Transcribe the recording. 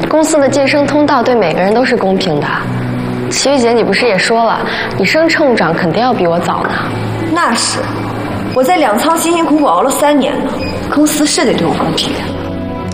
公司的晋升通道对每个人都是公平的。齐玉姐，你不是也说了，你升乘务长肯定要比我早呢。 那是，我在粮仓辛辛苦苦熬了3年呢，公司是得对我公平点。